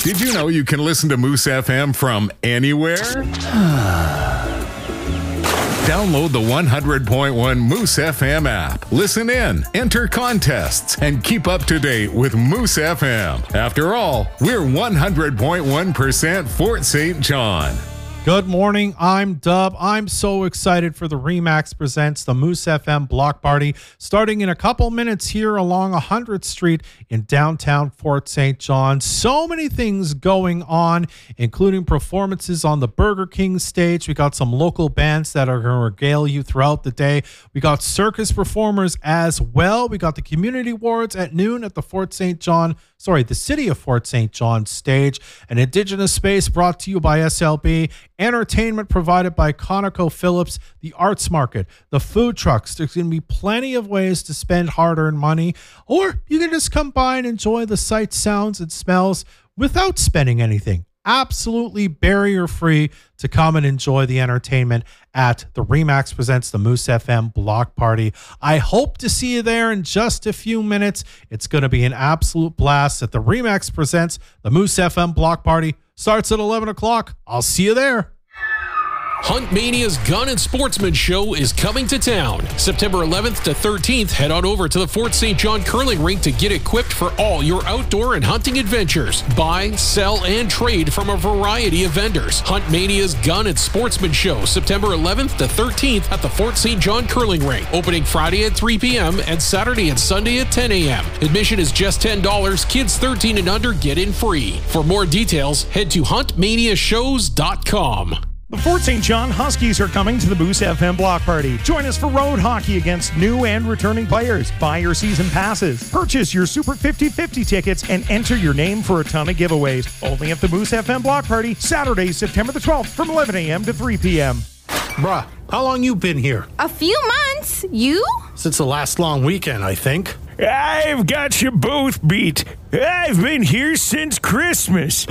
Did you know you can listen to Moose FM from anywhere? Download the 100.1 Moose FM app. Listen in, enter contests, and keep up to date with Moose FM. After all, we're 100.1% Fort St. John. Good morning, I'm Dub. I'm so excited for the RE/MAX Presents the Moose FM Block Party, starting in a couple minutes here along 100th Street in downtown Fort St. John. So many things going on, including performances on the Burger King stage. We got some local bands that are going to regale you throughout the day. We got circus performers as well. We got the Community Awards at noon at the the City of Fort St. John stage. An Indigenous space brought to you by SLB. Entertainment provided by ConocoPhillips, the Arts Market, the food trucks. There's going to be plenty of ways to spend hard-earned money, or you can just come by and enjoy the sights, sounds, and smells without spending anything. Absolutely barrier-free to come and enjoy the entertainment at the RE/MAX Presents the Moose FM Block Party. I hope to see you there in just a few minutes. It's going to be an absolute blast at the RE/MAX Presents the Moose FM Block Party. Starts at 11 o'clock. I'll see you there. Hunt Mania's Gun and Sportsman Show is coming to town. September 11th to 13th, head on over to the Fort St. John Curling Rink to get equipped for all your outdoor and hunting adventures. Buy, sell, and trade from a variety of vendors. Hunt Mania's Gun and Sportsman Show, September 11th to 13th at the Fort St. John Curling Rink. Opening Friday at 3 p.m. and Saturday and Sunday at 10 a.m. Admission is just $10. Kids 13 and under get in free. For more details, head to huntmaniashows.com. The Fort St. John Huskies are coming to the Moose FM Block Party. Join us for road hockey against new and returning players. Buy your season passes. Purchase your Super 50/50 tickets and enter your name for a ton of giveaways. Only at the Moose FM Block Party, Saturday, September the 12th from 11 a.m. to 3 p.m. Bruh, how long you been here? A few months. You? Since the last long weekend, I think. I've got you both beat. I've been here since Christmas.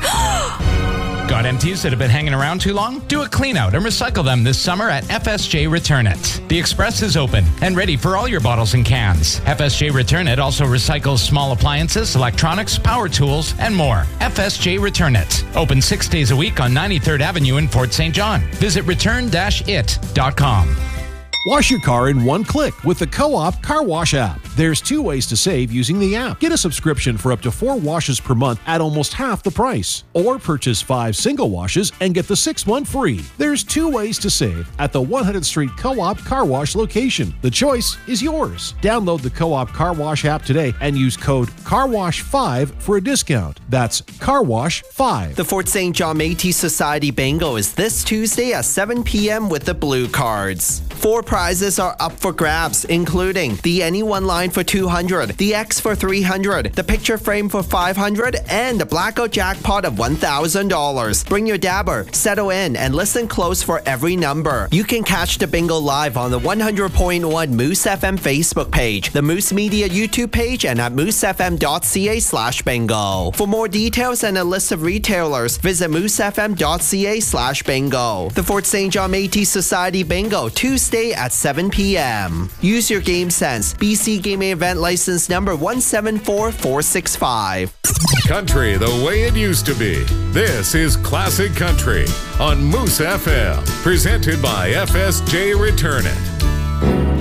Got empties that have been hanging around too long? Do a clean out and recycle them this summer at FSJ Return It. The Express is open and ready for all your bottles and cans. FSJ Return It also recycles small appliances, electronics, power tools, and more. FSJ Return It. Open 6 days a week on 93rd Avenue in Fort St. John. Visit return-it.com. Wash your car in one click with the Co-op Car Wash app. There's 2 ways to save using the app. Get a subscription for up to 4 washes per month at almost half the price. Or purchase 5 single washes and get the 6th one free. There's 2 ways to save at the 100th Street Co-op Car Wash location. The choice is yours. Download the Co-op Car Wash app today and use code CARWASH5 for a discount. That's CARWASH5. The Fort St. John Métis Society Bingo is this Tuesday at 7 p.m. with the blue cards. 4 prizes are up for grabs, including the Anyone line for $200, the X for $300, the picture frame for $500, and the blackout jackpot of $1,000. Bring your dabber, settle in, and listen close for every number. You can catch the bingo live on the 100.1 Moose FM Facebook page, the Moose Media YouTube page, and at moosefm.ca/bingo. For more details and a list of retailers, visit moosefm.ca/bingo. The Fort St. John Métis Society Bingo, Tuesday at 7 p.m. Use your game sense. BC Gaming Event License number 174465. Country the way it used to be. This is Classic Country on Moose FM. Presented by FSJ Return It.